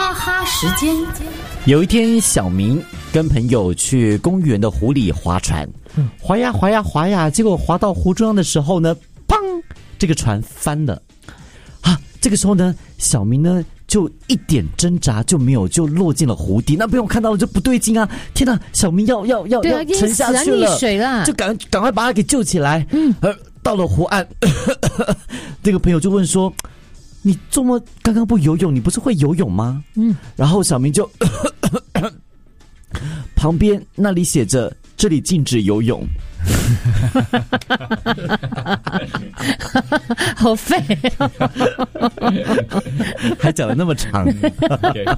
哈哈时间。 有一天，小明跟朋友去公园的湖里划船，划呀划呀划呀，结果划到湖中央的时候呢，砰！这个船翻了。这个时候呢，小明呢就一点挣扎就没有，就落进了湖底。那朋友看到了就不对劲啊！天哪，小明要沉下去了， 溺水了， 就赶快把他给救起来。到了湖岸，这个朋友就问说：“你周末刚刚不游泳，你不是会游泳吗？”然后小明就旁边那里写着“这里禁止游泳”。 好废， 还讲得那么长。